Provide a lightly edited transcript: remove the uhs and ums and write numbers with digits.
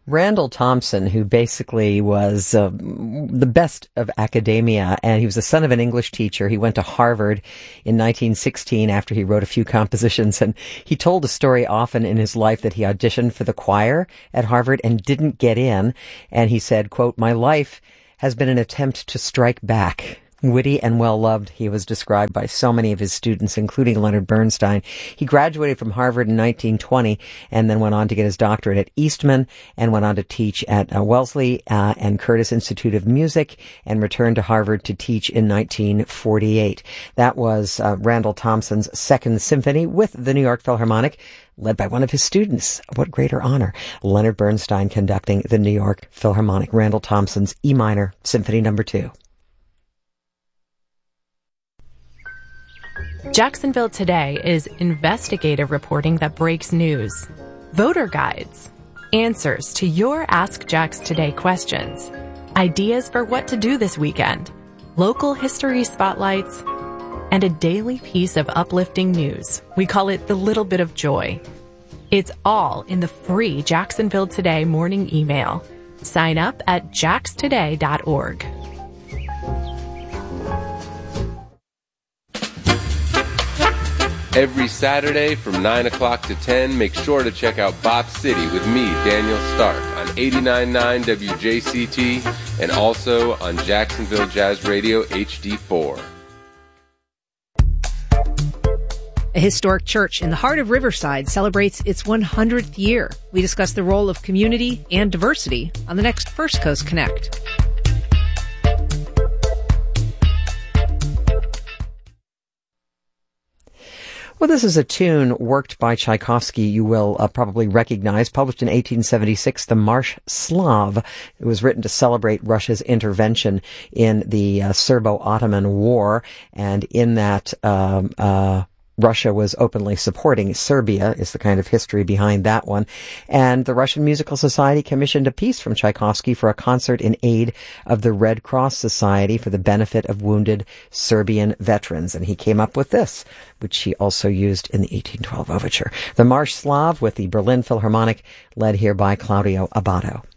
Randall Thompson, who basically was the best of academia, and he was the son of an English teacher. He went to Harvard in 1916 after he wrote a few compositions, and he told a story often in his life that he auditioned for the choir at Harvard and didn't get in. And he said, quote, "My life has been an attempt to strike back." Witty and well-loved, he was described by so many of his students, including Leonard Bernstein. He graduated from Harvard in 1920 and then went on to get his doctorate at Eastman and went on to teach at Wellesley and Curtis Institute of Music and returned to Harvard to teach in 1948. That was Randall Thompson's Second Symphony with the New York Philharmonic, led by one of his students. What greater honor. Leonard Bernstein conducting the New York Philharmonic. Randall Thompson's E minor, Symphony No. 2. Jacksonville Today is investigative reporting that breaks news, voter guides, answers to your Ask Jax Today questions, ideas for what to do this weekend, local history spotlights, and a daily piece of uplifting news. We call it the little bit of joy. It's all in the free Jacksonville Today morning email. Sign up at jaxtoday.org. Every Saturday from 9 o'clock to 10, make sure to check out Bop City with me, Daniel Stark, on 89.9 WJCT and also on Jacksonville Jazz Radio HD4. A historic church in the heart of Riverside celebrates its 100th year. We discuss the role of community and diversity on the next First Coast Connect. Well, this is a tune worked by Tchaikovsky you will probably recognize, published in 1876, the Marsh Slav. It was written to celebrate Russia's intervention in the Serbo-Ottoman War, and in that Russia was openly supporting Serbia, is the kind of history behind that one. And the Russian Musical Society commissioned a piece from Tchaikovsky for a concert in aid of the Red Cross Society for the benefit of wounded Serbian veterans. And he came up with this, which he also used in the 1812 overture. The Marsh Slav with the Berlin Philharmonic, led here by Claudio Abbado.